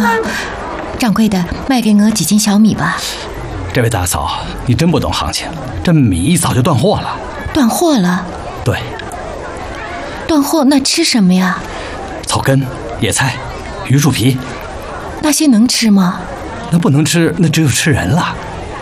掌柜的，卖给我几斤小米吧。 这位大嫂，你真不懂行情，这米早就断货了。 断货了？ 对。 断货那吃什么呀？ 草根、野菜、榆树皮。 那些能吃吗？ 那不能吃，那只有吃人了。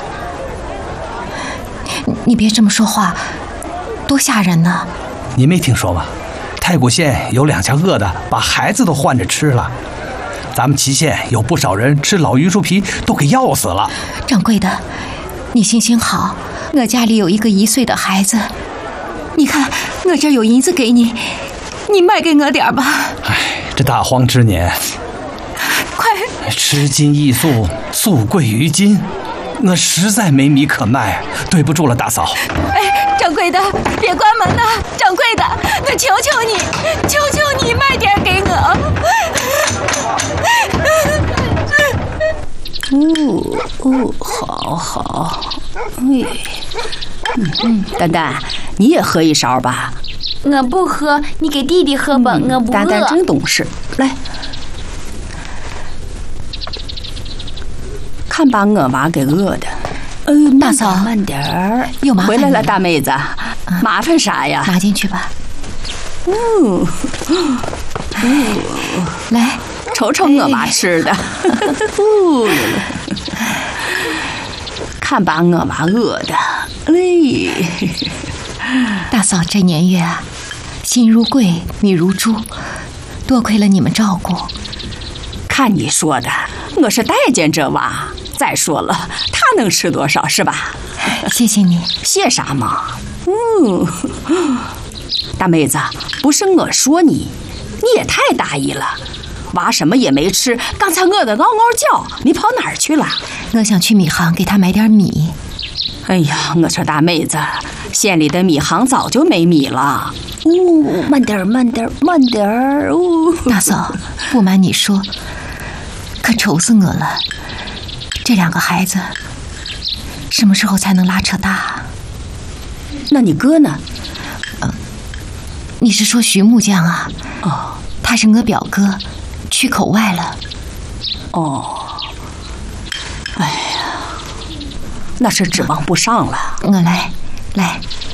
你别这么说话，多吓人呢！ 你没听说吗？太谷县有2家饿的把孩子都换着吃了。咱们祁县有不少人吃老榆树皮都给要死了。 掌柜的，你行行好，我家里有一个1岁的孩子，你看我这有银子给你，你卖给我点吧。 哎，这大荒之年， 快吃金易粟，粟贵于金，我实在没米可卖，对不住了大嫂。 哎，掌柜的，别关门呐！掌柜的，我求求你，求求你卖点给我。 好好，丹丹，你也喝一勺吧。 我不喝，你给弟弟喝吧，我不饿。 丹丹真懂事，来，看把我娃给饿的。 大嫂， 慢点儿， 又麻烦回来了，大妹子，麻烦啥呀？ 拿进去吧。来， 瞅瞅我娃吃的，看把我娃饿的， 大嫂这年月啊，心如桂，米如珠，多亏了你们照顾。 看你说的，我是待见这娃。再说了，他能吃多少是吧？ 谢谢你。 谢啥嘛？大妹子，不是我说你，你也太大意了。娃什么也没吃，刚才饿得嗷嗷叫，你跑哪儿去了？ 我想去米行给他买点米。 哎呀，我说大妹子，县里的米行早就没米了。慢点儿，慢点儿，慢点儿。 大嫂，不瞒你说，可愁死我了。这2个孩子什么时候才能拉扯大？ 那你哥呢？ 你是说徐木匠啊？ 哦， 他是我表哥，去口外了。 哦，哎呀，那是指望不上了。 我来，